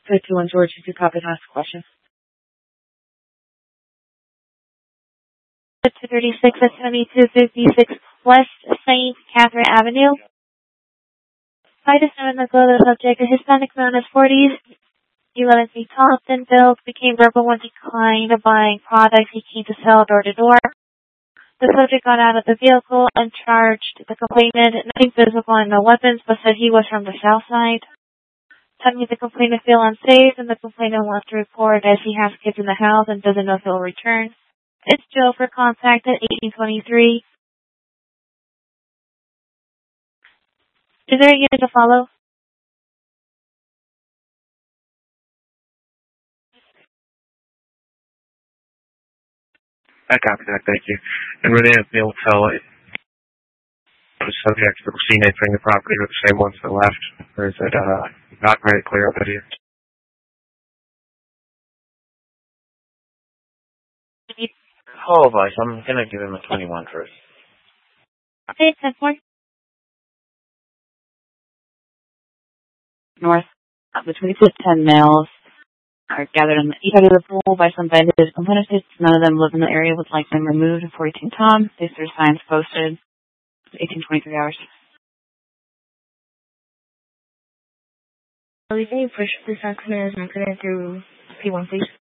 51 George, if you copy, ask a question. 236 at 7256 West St. Catherine Avenue. By December, the subject, a Hispanic man in his 40s, 11 feet tall, thin built, became verbal when declined buying products he came to sell door to door. The subject got out of the vehicle and charged the complainant, nothing visible and no weapons, but said he was from the south side. Telling the complainant feel unsafe, and the complainant wants to report as he has kids in the house and doesn't know if he'll return. It's Joe for contact at 1823. Is there a unit to follow? I copy that, thank you. And Renee Neil tell the subject that was seen entering the property with the same ones that left, or is it not very clear on video? Call advice. I'm going to give him a 21 first. Okay, 10-4. North, between 6 and 10 males are gathered on the east side of the pool by some vendors. Complainant states none of them live in the area, would like them removed in 418 Tom. These are signs posted. 1823 hours. Can you push this document through P1, please?